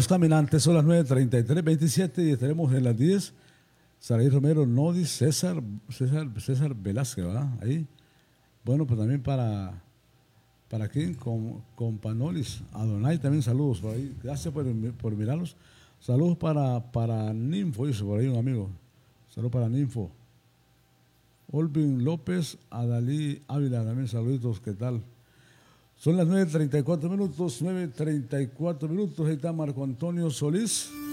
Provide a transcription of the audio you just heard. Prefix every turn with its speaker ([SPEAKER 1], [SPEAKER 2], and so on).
[SPEAKER 1] Los Caminantes, son las 9:33, 27 y estaremos en las 10. Saraí Romero, Nodis, César Velázquez, ¿verdad? Ahí. Bueno, pues también para quién, con Panolis, Adonai, también saludos por ahí. Gracias por mirarlos. Saludos para Ninfo, dice por ahí un amigo. Saludos para Ninfo. Olvin López, Adalí Ávila, también saluditos, ¿qué tal? Son las 9:34 minutos, 9:34 minutos. Ahí está Marco Antonio Solís.